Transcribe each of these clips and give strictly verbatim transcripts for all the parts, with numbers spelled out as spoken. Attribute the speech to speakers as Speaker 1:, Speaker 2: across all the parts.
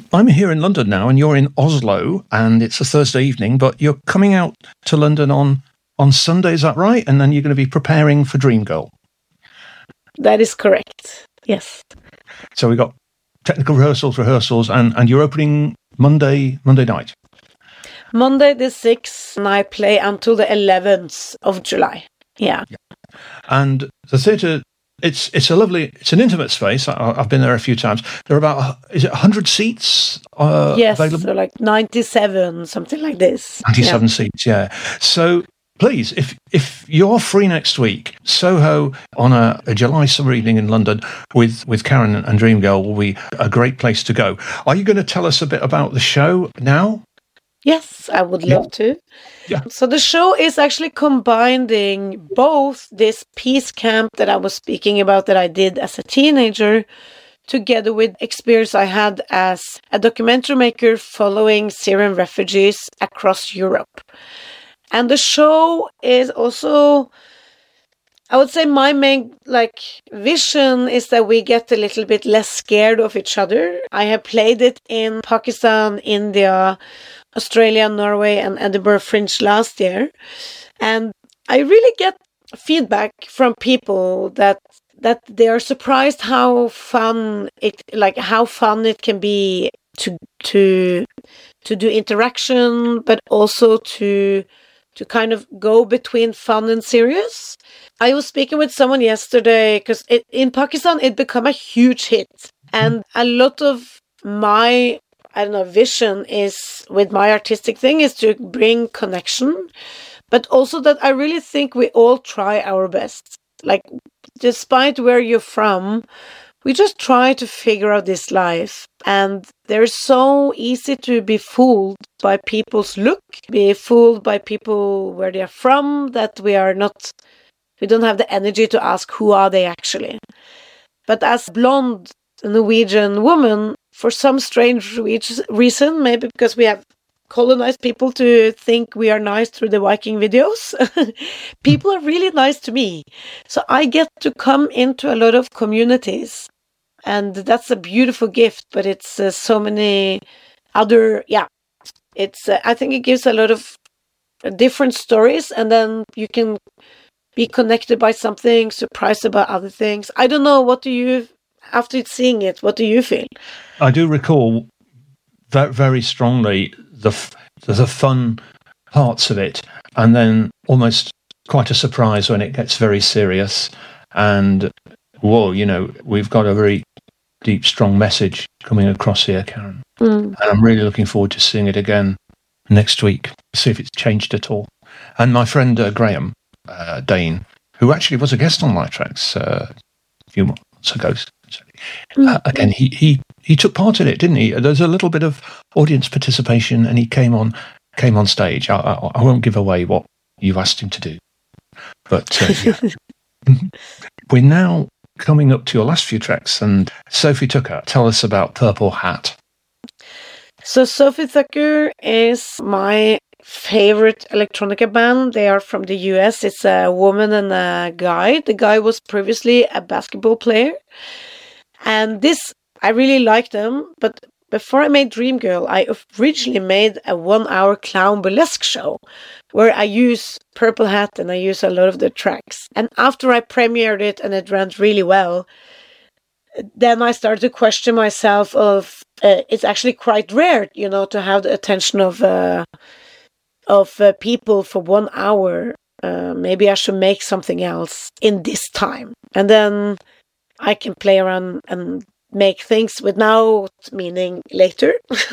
Speaker 1: I'm here in London now, and you're in Oslo, and it's a Thursday evening, but you're coming out to London on, on Sunday, is that right? And then you're going to be preparing for Dreamgirl.
Speaker 2: That is correct, yes.
Speaker 1: So we got technical rehearsals, rehearsals, and, and you're opening Monday, Monday night.
Speaker 2: Monday the sixth, and I play until the eleventh of July. Yeah.
Speaker 1: yeah. And the theatre, it's it's a lovely, it's an intimate space. I, I've been there a few times. There are about, is it one hundred seats uh,
Speaker 2: yes,
Speaker 1: available?
Speaker 2: so like ninety-seven, something like this.
Speaker 1: ninety-seven
Speaker 2: yeah.
Speaker 1: seats, yeah. So please, if if you're free next week, Soho on a, a July summer evening in London with, with Karen and Dreamgirl will be a great place to go. Are you going to tell us a bit about the show now?
Speaker 2: Yes, I would love
Speaker 1: yeah.
Speaker 2: to.
Speaker 1: Yeah.
Speaker 2: So the show is actually combining both this peace camp that I was speaking about that I did as a teenager, together with experience I had as a documentary maker following Syrian refugees across Europe. And the show is also, I would say my main like vision is that we get a little bit less scared of each other. I have played it in Pakistan, India, Australia, Norway, and Edinburgh Fringe last year. And I really get feedback from people that that they are surprised how fun it like how fun it can be to to to do interaction, but also to to kind of go between fun and serious. I was speaking with someone yesterday because in Pakistan it became a huge hit, and a lot of my I don't know, vision is with my artistic thing is to bring connection, but also that I really think we all try our best. Like, despite where you're from, we just try to figure out this life. And they're so easy to be fooled by people's look, be fooled by people where they're from, that we are not, we don't have the energy to ask who are they actually. But as blonde Norwegian woman, for some strange reason, maybe because we have colonized people to think we are nice through the Viking videos, people are really nice to me. So I get to come into a lot of communities, and that's a beautiful gift, but it's uh, so many other, yeah, it's, uh, I think it gives a lot of uh, different stories, and then you can be connected by something, surprised about other things. I don't know, what do you... After seeing it, what do you feel?
Speaker 1: I do recall very, very strongly the the fun parts of it, and then almost quite a surprise when it gets very serious. And whoa, you know, we've got a very deep, strong message coming across here, Karen. Mm. And I'm really looking forward to seeing it again next week, see if it's changed at all. And my friend uh, Graham uh, Dane, who actually was a guest on Light Tracks uh, a few months ago. Uh, again, he, he he took part in it, didn't he? There's a little bit of audience participation, and he came on came on stage. I, I, I won't give away what you've asked him to do, but uh, yeah. We're now coming up to your last few tracks, and Sophie Tucker, tell us about Purple Hat.
Speaker 2: So Sophie Tucker is my favorite electronica band. They are from the U S. It's a woman and a guy. The guy was previously a basketball player. And this, I really liked them, but before I made Dreamgirl, I originally made a one-hour clown burlesque show where I use Purple Hat and I use a lot of the tracks. And after I premiered it and it ran really well, then I started to question myself of, uh, it's actually quite rare, you know, to have the attention of uh, of uh, people for one hour. Uh, maybe I should make something else in this time. And then I can play around and make things with now, meaning later.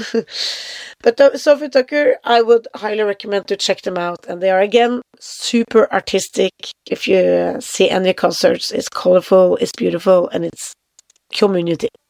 Speaker 2: But uh, Sophie Tucker, I would highly recommend to check them out. And they are, again, super artistic. If you uh, see any concerts, it's colorful, it's beautiful, and it's community.